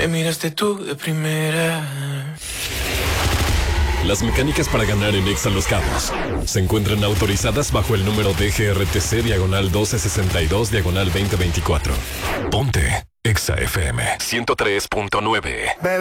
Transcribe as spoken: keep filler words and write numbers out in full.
Me miraste tú de primera. Las mecánicas para ganar en Exa Los Cabos se encuentran autorizadas bajo el número D G R T C diagonal doce sesenta y dos diagonal veinte veinticuatro. Ponte Exa F M ciento tres punto nueve.